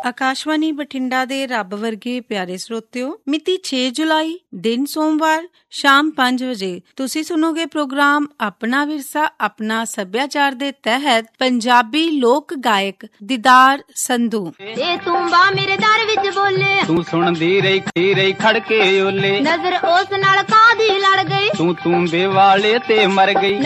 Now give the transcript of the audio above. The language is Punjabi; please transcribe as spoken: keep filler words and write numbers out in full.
ਆਕਾਸ਼ਵਾਣੀ ਬਠਿੰਡਾ ਦੇ ਰੱਬ ਵਰਗੇ ਪਿਆਰੇ ਸਰੋਤਿਓ, ਮਿਤੀ ਛੇ ਜੁਲਾਈ, ਦਿਨ ਸੋਮਵਾਰ, ਸ਼ਾਮ ਪੰਜ ਵਜੇ ਤੁਸੀਂ ਸੁਣੋਗੇ ਪ੍ਰੋਗਰਾਮ ਆਪਣਾ ਵਿਰਸਾ ਆਪਣਾ ਸੱਭਿਆਚਾਰ ਦੇ ਤਹਿਤ ਪੰਜਾਬੀ ਲੋਕ ਗਾਇਕ ਦੀਦਾਰ ਸੰਧੂ। ਇਹ ਤੂੰਬਾ ਮੇਰੇ ਦਰ ਵਿੱਚ ਬੋਲੇ, ਤੂੰ ਸੁਣਦੀ ਰਹੀ ਰਹੀ ਖੜ ਕੇ ਓਲੇ, ਨਜ਼ਰ ਉਸ ਨਾਲ ਕਾਦੀ ਲੜ ਗਈ, ਤੂੰ ਤੂੰਬੇ ਵਾਲੇ ਤੇ ਮਰ ਗਈ।